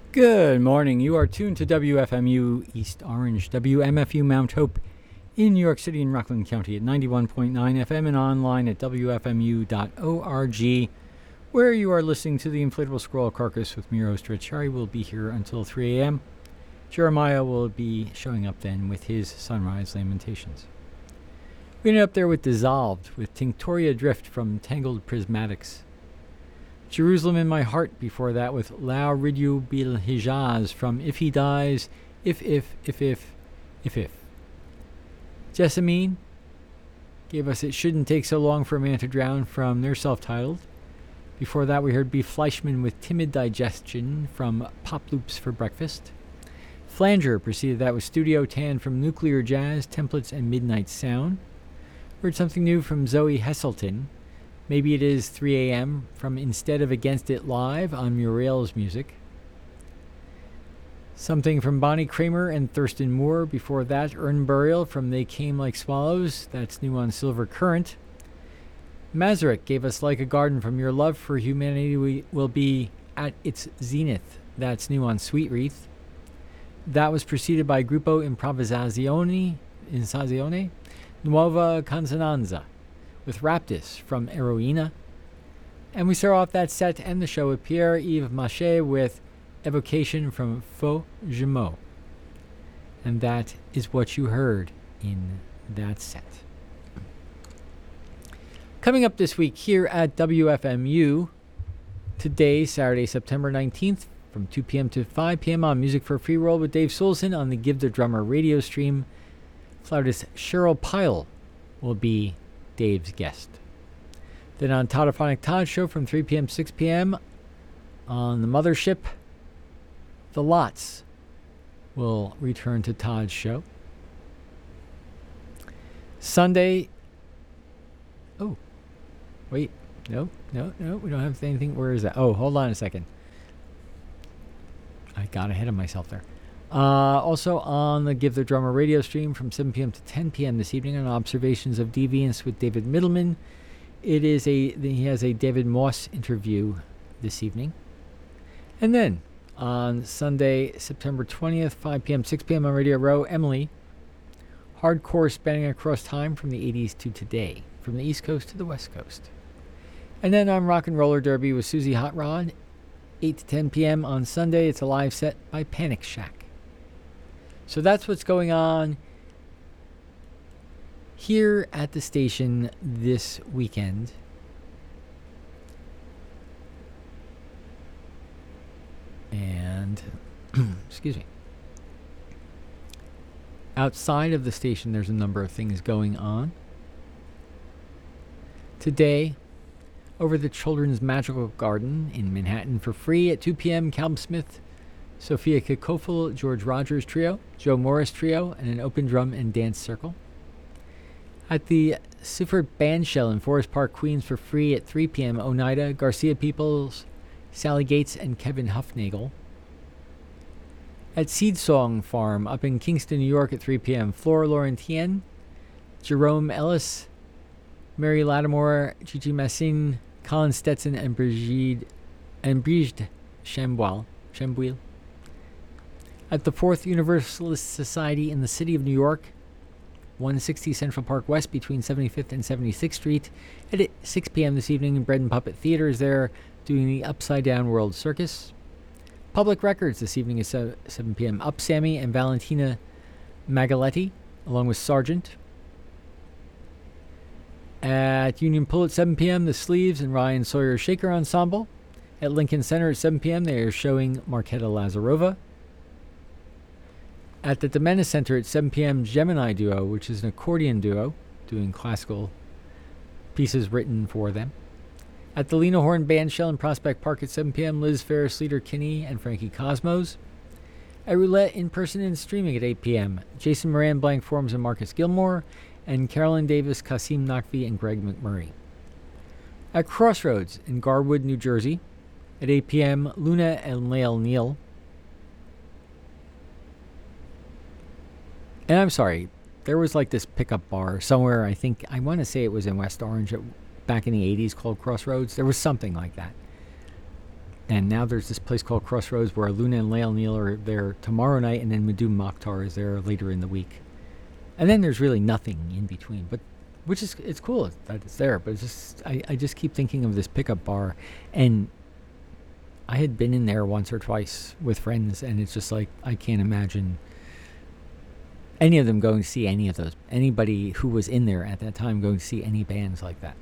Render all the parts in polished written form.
Good morning. You are tuned to WFMU East Orange, WMFU Mount Hope in New York City and Rockland County at 91.9 FM and online at WFMU.org, where you are listening to the Inflatable Squirrel Carcass with me, your host, Rich Harry. Will be here until 3 a.m. Jeremiah will be showing up then with his Sunrise Lamentations. We ended up there with Dissolved, with Tinctoria Drift from Tangled Prismatics. Jerusalem in My Heart before that with La Ridu Bil Hijaz from If He Dies, If. Jessamine gave us It Shouldn't Take So Long for a Man to Drown from their self-titled. Before that we heard B. Fleischman with Timid Digestion from Pop Loops for Breakfast. Flanger preceded that with Studio Tan from Nuclear Jazz, Templates and Midnight Sound. Heard something new from Zoe Hesselton. Maybe It Is 3 a.m. from Instead of Against It Live on Muriel's Music. Something from Bonnie Kramer and Thurston Moore. Before that, Urn Burial from They Came Like Swallows. That's new on Silver Current. Mazurek gave us Like a Garden from Your Love for Humanity Will Be at Its Zenith. That's new on Sweet Wreath. That was preceded by Gruppo Improvisazione Nuova Consonanza with Raptus from Eroina. And we start off that set and the show with Pierre-Yves Maché with Evocation from Faux Jumeaux. And that is what you heard in that set. Coming up this week here at WFMU, today, Saturday, September 19th, from 2 p.m. to 5 p.m. on Music for a Free World with Dave Soulson on the Give the Drummer radio stream. Flautist Cheryl Pyle will be Dave's guest. Then on Toddophonic Todd Show from 3 p.m. to 6 p.m. on the Mothership, The Lots will return to Todd's show. Sunday. Oh, wait. No, we don't have anything. Where is that? Oh, hold on a second. I got ahead of myself there. Also on the Give the Drummer radio stream from 7 p.m. to 10 p.m. this evening on Observations of Deviance with David Middleman. He has a David Moss interview this evening. And then on Sunday, September 20th, 5 p.m., 6 p.m. on Radio Row, Emily, hardcore spanning across time from the 80s to today, from the East Coast to the West Coast. And then on Rock and Roller Derby with Susie Hot Rod, 8 to 10 p.m. on Sunday. It's a live set by Panic Shack. So that's what's going on here at the station this weekend. And, excuse me. Outside of the station, there's a number of things going on. Today, over the Children's Magical Garden in Manhattan for free at 2 p.m., Calum Smith, Sophia Kikofel, George Rogers Trio, Joe Morris Trio, and an open drum and dance circle. At the Sifford Bandshell in Forest Park, Queens for free at 3 p.m., Oneida, Garcia Peoples, Sally Gates, and Kevin Huffnagel. At Seed Song Farm up in Kingston, New York at 3 p.m., Flora Laurentien, Jerome Ellis, Mary Lattimore, Gigi Massin, Colin Stetson, and Brigitte Chambuil. At the Fourth Universalist Society in the city of New York, 160 Central Park West between 75th and 76th Street at 6 p.m. this evening. Bread and Puppet Theater is there doing the Upside Down World Circus. Public Records this evening is 7 p.m. Up Sammy and Valentina Magaletti along with Sargent. At Union Pool at 7 p.m., the Sleeves and Ryan Sawyer Shaker Ensemble. At Lincoln Center at 7 p.m., they are showing Marketa Lazarova. At the Domena Center at 7 p.m., Gemini Duo, which is an accordion duo, doing classical pieces written for them. At the Lena Horne Bandshell in Prospect Park at 7 p.m., Liz Ferris, Leader Kinney, and Frankie Cosmos. At Roulette in person and streaming at 8 p.m., Jason Moran, Blank Forms, and Marcus Gilmore, and Carolyn Davis, Kasim Nakvi, and Greg McMurray. At Crossroads in Garwood, New Jersey, at 8 p.m., Luna and Lael Neal. And I'm sorry, there was like this pickup bar somewhere, I want to say it was in West Orange back in the 80s called Crossroads. There was something like that. And now there's this place called Crossroads where Luna and Lael Neal are there tomorrow night, and then Madhu Mokhtar is there later in the week. And then there's really nothing in between, but which is, it's cool that it's there, but it's just, I just keep thinking of this pickup bar, and I had been in there once or twice with friends, and it's just like, I can't imagine any of them going to see anybody who was in there at that time going to see any bands like that.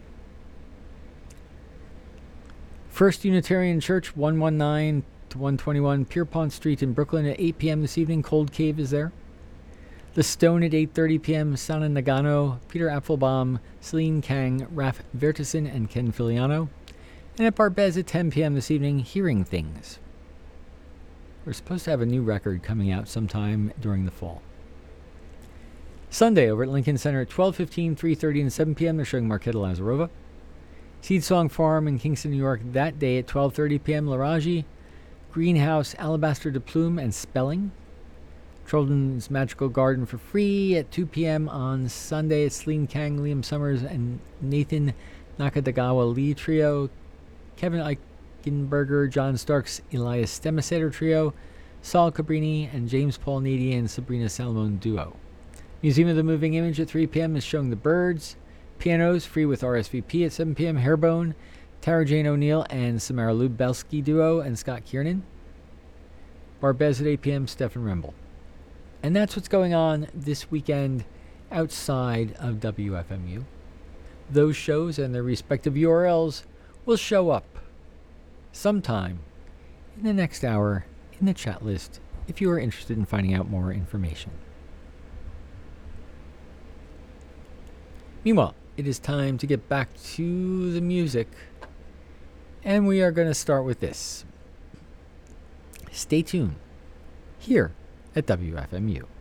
First Unitarian Church, 119 to 121 Pierpont Street in Brooklyn at 8 p.m. this evening. Cold Cave is there. The Stone at 8:30 p.m. Sana Nagano, Peter Apfelbaum, Celine Kang, Raf Vertison, and Ken Filiano. And at Barbez at 10 p.m. this evening, Hearing Things. We're supposed to have a new record coming out sometime during the fall. Sunday over at Lincoln Center at 12:15, 3:30, and 7 p.m. they're showing Marketa Lazarova. Seed Song Farm in Kingston, New York that day at 12:30 p.m. Laraji, Greenhouse, Alabaster de Plume, and Spelling. Children's Magical Garden for free at 2 p.m. on Sunday at Celine Kang, Liam Summers, and Nathan Nakadagawa Lee Trio. Kevin Eichenberger, John Starks, Elias Stemasetter Trio. Saul Cabrini, and James Paul Needy and Sabrina Salomon Duo. Museum of the Moving Image at 3 p.m. is showing The Birds. Pianos free with RSVP at 7 p.m. Hairbone, Tara Jane O'Neill, and Samara Lubelski Duo, and Scott Kiernan. Barbez at 8 p.m. Stefan Remble. And that's what's going on this weekend outside of WFMU. Those shows and their respective URLs will show up sometime in the next hour in the chat list if you are interested in finding out more information. Meanwhile, it is time to get back to the music, and we are going to start with this. Stay tuned here at WFMU.